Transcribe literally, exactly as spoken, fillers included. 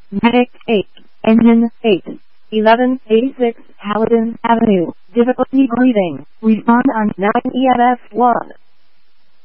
Medic eight, Engine eight, eleven eighty-six Paladin Avenue, difficulty breathing, respond on nine E M F one.